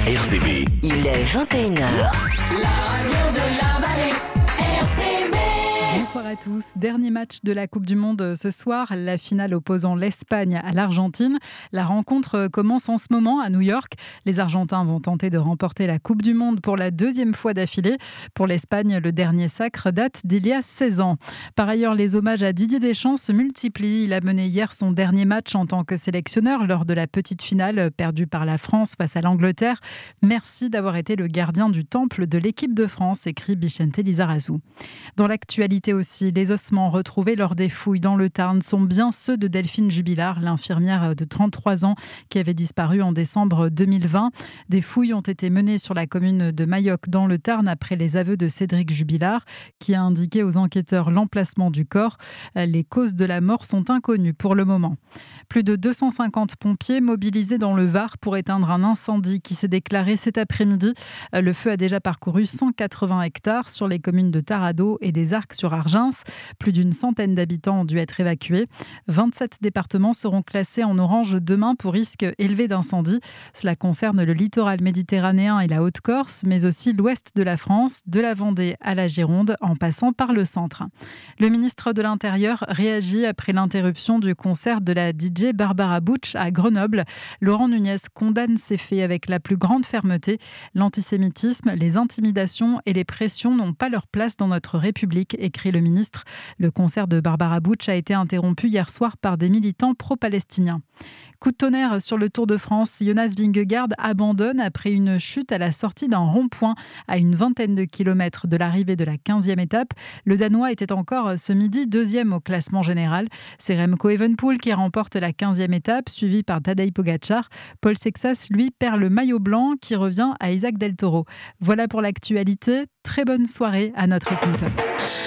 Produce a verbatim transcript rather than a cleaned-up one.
R C B. Il est vingt et une heures. La radio de la vallée, R C B. Bonsoir à tous. Dernier match de la Coupe du Monde ce soir, la finale opposant l'Espagne à l'Argentine. La rencontre commence en ce moment à New York. Les Argentins vont tenter de remporter la Coupe du Monde pour la deuxième fois d'affilée. Pour l'Espagne, le dernier sacre date d'il y a seize ans. Par ailleurs, les hommages à Didier Deschamps se multiplient. Il a mené hier son dernier match en tant que sélectionneur lors de la petite finale perdue par la France face à l'Angleterre. Merci d'avoir été le gardien du temple de l'équipe de France, écrit Vicente Lizarazu. Dans l'actualité aussi, les ossements retrouvés lors des fouilles dans le Tarn sont bien ceux de Delphine Jubilard, l'infirmière de trente-trois ans qui avait disparu en décembre deux mille vingt. Des fouilles ont été menées sur la commune de Mayoc dans le Tarn après les aveux de Cédric Jubilard qui a indiqué aux enquêteurs l'emplacement du corps. Les causes de la mort sont inconnues pour le moment. Plus de deux cent cinquante pompiers mobilisés dans le Var pour éteindre un incendie qui s'est déclaré cet après-midi. Le feu a déjà parcouru cent quatre-vingts hectares sur les communes de Tarado et des Arcs-sur-Argens. Plus d'une centaine d'habitants ont dû être évacués. vingt-sept départements seront classés en orange demain pour risque élevé d'incendie. Cela concerne le littoral méditerranéen et la Haute-Corse, mais aussi l'ouest de la France, de la Vendée à la Gironde, en passant par le centre. Le ministre de l'Intérieur réagit après l'interruption du concert de la D J Barbara Butch à Grenoble. Laurent Nunez condamne ces faits avec la plus grande fermeté. L'antisémitisme, les intimidations et les pressions n'ont pas leur place dans notre République, écrit le ministre. Le concert de Barbara Butch a été interrompu hier soir par des militants pro-palestiniens. Coup de tonnerre sur le Tour de France. Jonas Vingegaard abandonne après une chute à la sortie d'un rond-point à une vingtaine de kilomètres de l'arrivée de la quinzième étape. Le Danois était encore ce midi deuxième au classement général. C'est Remco Evenepoel qui remporte la quinzième étape, suivi par Tadej Pogacar. Paul Sexas, lui, perd le maillot blanc qui revient à Isaac Del Toro. Voilà pour l'actualité. Très bonne soirée à notre écoute.